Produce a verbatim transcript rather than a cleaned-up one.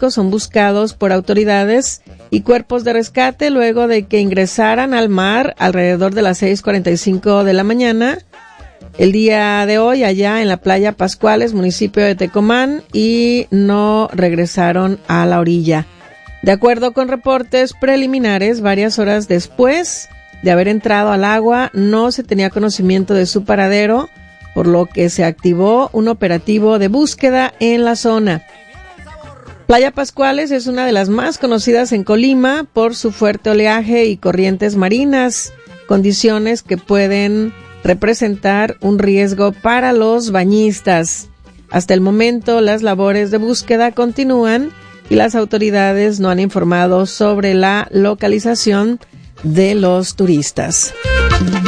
chicos son buscados por autoridades y cuerpos de rescate luego de que ingresaran al mar alrededor de las seis cuarenta y cinco de la mañana el día de hoy allá en la playa Pascuales, municipio de Tecomán, y no regresaron a la orilla. De acuerdo con reportes preliminares, varias horas después de haber entrado al agua, no se tenía conocimiento de su paradero, por lo que se activó un operativo de búsqueda en la zona. Playa Pascuales es una de las más conocidas en Colima por su fuerte oleaje y corrientes marinas, condiciones que pueden representar un riesgo para los bañistas. Hasta el momento, las labores de búsqueda continúan y las autoridades no han informado sobre la localización de los turistas.